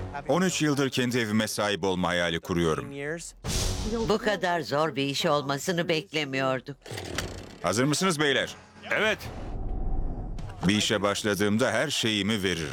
13 yıldır kendi evime sahip olma hayali kuruyorum. Bu kadar zor bir iş olmasını beklemiyordum. Hazır mısınız beyler? Evet. Bir işe başladığımda her şeyimi veririm.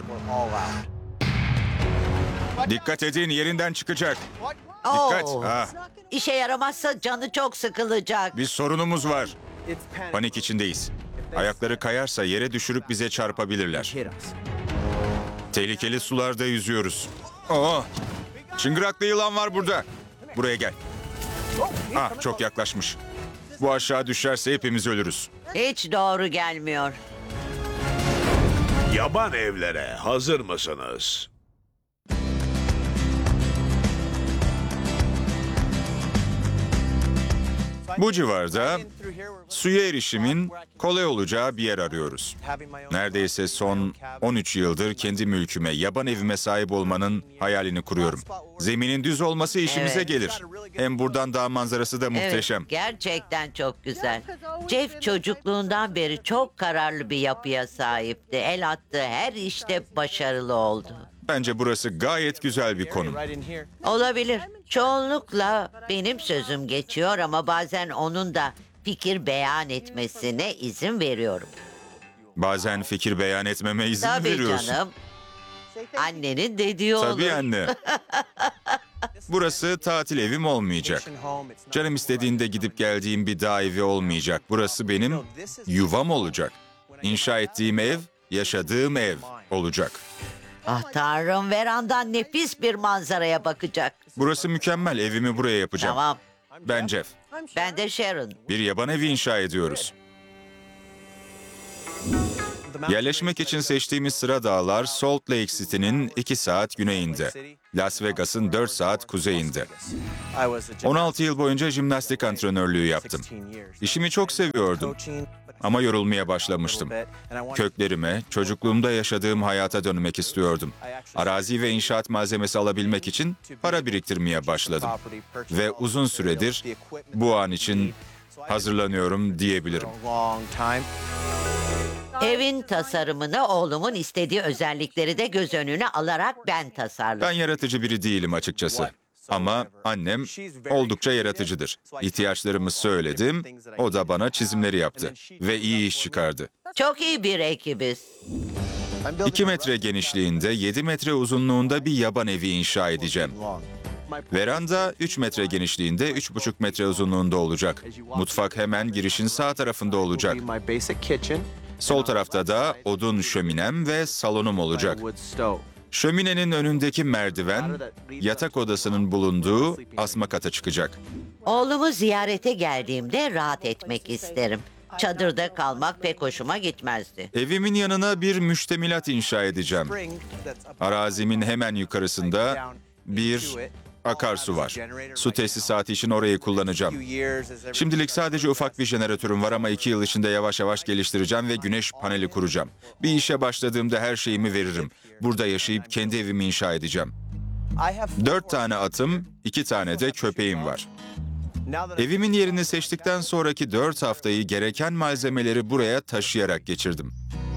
Dikkat edin, yerinden çıkacak. Dikkat. Oo, Ha, İşe yaramazsa canı çok sıkılacak. bir sorunumuz var. Panik içindeyiz. Ayakları kayarsa yere düşürüp bize çarpabilirler. Tehlikeli sularda yüzüyoruz. Oo, çıngıraklı yılan var burada. Buraya gel. Ah, çok yaklaşmış. Bu aşağı düşerse hepimiz ölürüz. Hiç doğru gelmiyor. Yaban evlere hazır mısınız? Bu civarda suya erişimin kolay olacağı bir yer arıyoruz. Neredeyse son 13 yıldır kendi mülküme, yaban evime sahip olmanın hayalini kuruyorum. Zeminin düz olması işimize Evet. gelir. Hem buradan dağ manzarası da muhteşem. Evet, gerçekten çok güzel. Jeff çocukluğundan beri çok kararlı bir yapıya sahipti. El attığı her işte başarılı oldu. Bence burası gayet güzel bir konum. Olabilir. Çoğunlukla benim sözüm geçiyor ama bazen onun da fikir beyan etmesine izin veriyorum. Bazen fikir beyan etmeme izin Tabii veriyorsun. canım. Annenin dediği olur. Tabii anne. Burası tatil evim olmayacak. Canım istediğinde gidip geldiğim bir dağ evi olmayacak. Burası benim yuvam olacak. İnşa ettiğim ev, yaşadığım ev olacak. Ah Tanrım, verandan nefis bir manzaraya bakacak. Burası mükemmel. Evimi buraya yapacağım. Tamam. Ben Jeff. Ben de Sharon. Bir yaban evi inşa ediyoruz. Yerleşmek için seçtiğimiz sıra dağlar Salt Lake City'nin 2 saat güneyinde. Las Vegas'ın 4 saat kuzeyinde. 16 yıl boyunca jimnastik antrenörlüğü yaptım. İşimi çok seviyordum ama yorulmaya başlamıştım. Köklerime, çocukluğumda yaşadığım hayata dönmek istiyordum. Arazi ve inşaat malzemesi alabilmek için para biriktirmeye başladım. Ve uzun süredir bu an için hazırlanıyorum diyebilirim. Evin tasarımını oğlumun istediği özellikleri de göz önüne alarak ben tasarladım. Ben yaratıcı biri değilim açıkçası. Ama annem oldukça yaratıcıdır. İhtiyaçlarımı söyledim, o da bana çizimleri yaptı. Ve iyi iş çıkardı. Çok iyi bir ekibiz. 2 metre genişliğinde, 7 metre uzunluğunda bir yaban evi inşa edeceğim. Veranda 3 metre genişliğinde, 3,5 metre uzunluğunda olacak. Mutfak hemen girişin sağ tarafında olacak. Sol tarafta da odun şöminem ve salonum olacak. Şöminenin önündeki merdiven, yatak odasının bulunduğu asma kata çıkacak. Oğlumu ziyarete geldiğimde rahat etmek isterim. Çadırda kalmak pek hoşuma gitmezdi. Evimin yanına bir müştemilat inşa edeceğim. Arazimin hemen yukarısında bir akarsu var. Su tesisatı için orayı kullanacağım. Şimdilik sadece ufak bir jeneratörüm var ama 2 yıl içinde yavaş yavaş geliştireceğim ve güneş paneli kuracağım. Bir işe başladığımda her şeyimi veririm. Burada yaşayıp kendi evimi inşa edeceğim. 4 tane atım, 2 tane de köpeğim var. Evimin yerini seçtikten sonraki 4 haftayı gereken malzemeleri buraya taşıyarak geçirdim.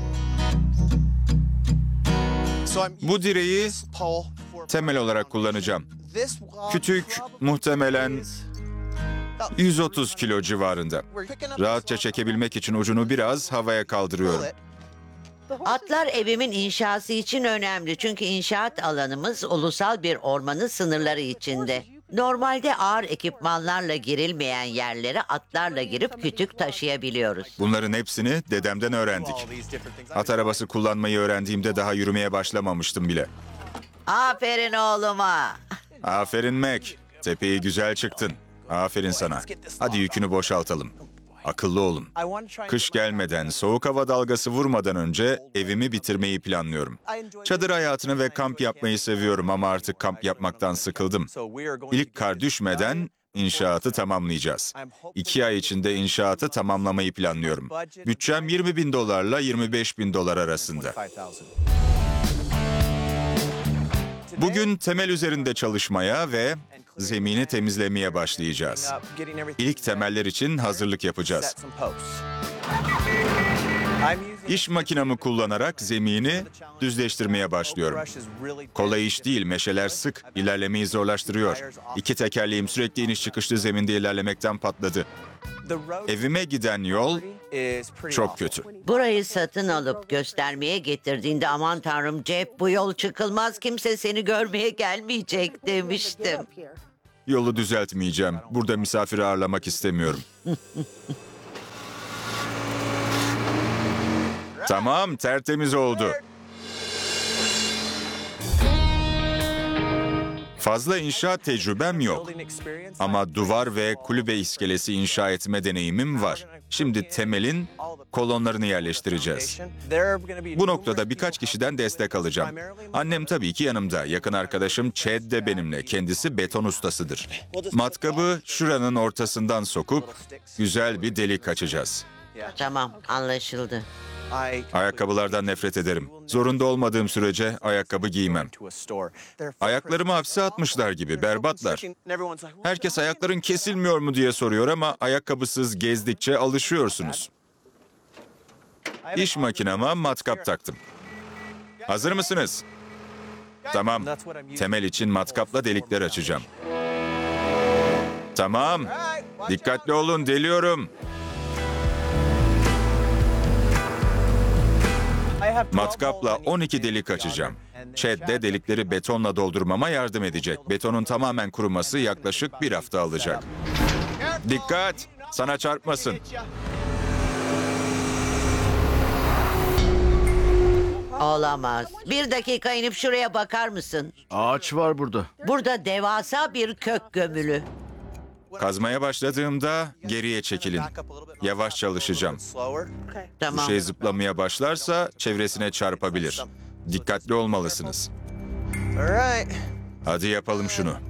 Bu direği temel olarak kullanacağım. Kütük muhtemelen 130 kilo civarında. Rahatça çekebilmek için ucunu biraz havaya kaldırıyorum. Atlar evimin inşası için önemli çünkü inşaat alanımız ulusal bir ormanın sınırları içinde. Normalde ağır ekipmanlarla girilmeyen yerlere atlarla girip kütük taşıyabiliyoruz. Bunların hepsini dedemden öğrendik. At arabası kullanmayı öğrendiğimde daha yürümeye başlamamıştım bile. Aferin oğluma. Aferin Mac. Tepeyi güzel çıktın. Aferin sana. Hadi yükünü boşaltalım. Akıllı olun. Kış gelmeden, soğuk hava dalgası vurmadan önce evimi bitirmeyi planlıyorum. Çadır hayatını ve kamp yapmayı seviyorum ama artık kamp yapmaktan sıkıldım. İlk kar düşmeden inşaatı tamamlayacağız. 2 ay içinde inşaatı tamamlamayı planlıyorum. Bütçem $20.000 $25.000 arasında. Bugün temel üzerinde çalışmaya ve zemini temizlemeye başlayacağız. İlk temeller için hazırlık yapacağız. İş makinamı kullanarak zemini düzleştirmeye başlıyorum. Kolay iş değil, meşeler sık, ilerlemeyi zorlaştırıyor. İki tekerleğim sürekli iniş çıkışlı zeminde ilerlemekten patladı. Evime giden yol çok kötü. Burayı satın alıp göstermeye getirdiğinde aman tanrım Jeff bu yol çıkılmaz kimse seni görmeye gelmeyecek demiştim. Yolu düzeltmeyeceğim. Burada misafir ağırlamak istemiyorum. Tamam, tertemiz oldu. Fazla inşaat tecrübem yok. Ama duvar ve kulübe iskelesi inşa etme deneyimim var. Şimdi temelin kolonlarını yerleştireceğiz. Bu noktada birkaç kişiden destek alacağım. Annem tabii ki yanımda. Yakın arkadaşım Chad de benimle. Kendisi beton ustasıdır. Matkabı şuranın ortasından sokup güzel bir delik açacağız. Tamam anlaşıldı. Ayakkabılardan nefret ederim. Zorunda olmadığım sürece ayakkabı giymem. Ayaklarımı hapse atmışlar gibi, berbatlar. Herkes ayakların kesilmiyor mu diye soruyor ama ayakkabısız gezdikçe alışıyorsunuz. İş makinama matkap taktım. Hazır mısınız? Tamam. Temel için matkapla delikler açacağım. Tamam. Dikkatli olun, deliyorum. Matkapla 12 delik açacağım. Chad de delikleri betonla doldurmama yardım edecek. Betonun tamamen kuruması yaklaşık bir hafta alacak. Dikkat! Sana çarpmasın. Olamaz. Bir dakika inip şuraya bakar mısın? Ağaç var burada. Burada devasa bir kök gömülü. Kazmaya başladığımda geriye çekilin. Yavaş çalışacağım. Bu Tamam. şey zıplamaya başlarsa çevresine çarpabilir. Dikkatli olmalısınız. Hadi yapalım şunu.